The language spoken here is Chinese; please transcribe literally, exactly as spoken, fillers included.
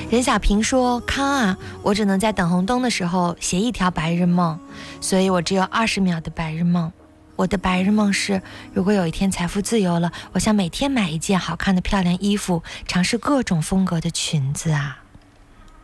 任小平说，康啊，我只能在等红灯的时候写一条白日梦，所以我只有二十秒的白日梦。我的白日梦是，如果有一天财富自由了，我想每天买一件好看的漂亮衣服，尝试各种风格的裙子啊。